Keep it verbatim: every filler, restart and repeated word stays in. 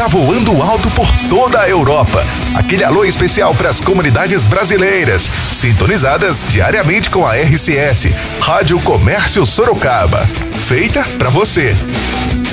está voando alto por toda a Europa. Aquele alô especial para as comunidades brasileiras, sintonizadas diariamente com a R C S, Rádio Comércio Sorocaba. Feita para você.